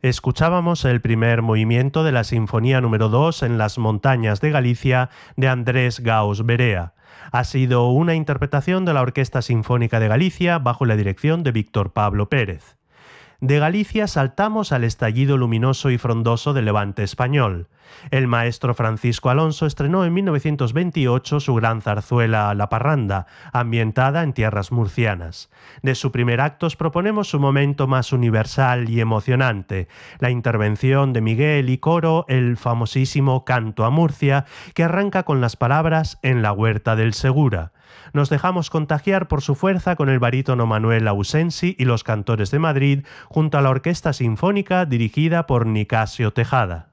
Escuchábamos el primer movimiento de la Sinfonía número 2 en las montañas de Galicia de Andrés Gaos Berea. Ha sido una interpretación de la Orquesta Sinfónica de Galicia bajo la dirección de Víctor Pablo Pérez. De Galicia saltamos al estallido luminoso y frondoso del Levante español. El maestro Francisco Alonso estrenó en 1928 su gran zarzuela La Parranda, ambientada en tierras murcianas. De su primer acto os proponemos su momento más universal y emocionante, la intervención de Miguel y coro, el famosísimo Canto a Murcia, que arranca con las palabras En la huerta del Segura. Nos dejamos contagiar por su fuerza con el barítono Manuel Ausensi y los Cantores de Madrid, junto a la Orquesta Sinfónica dirigida por Nicasio Tejada.